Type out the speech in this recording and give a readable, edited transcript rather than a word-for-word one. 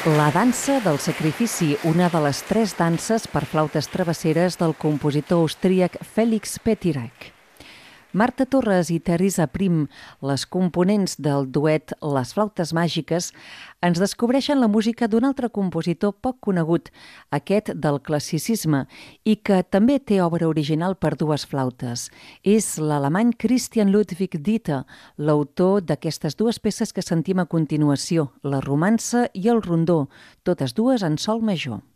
La dansa del sacrifici, una de les 3 danses per flautes travesseres del compositor austríac Félix Petitreich. Marta Torres i Teresa Prim, les components del duet Les Flautes Màgiques, ens descobreixen la música d'un altre compositor poc conegut, aquest del classicisme, i que també té obra original per 2 flautes. És l'alemany Christian Ludwig Dieter, l'autor d'aquestes 2 peces que sentim a continuació, la romança i el rondó, totes 2 en sol major.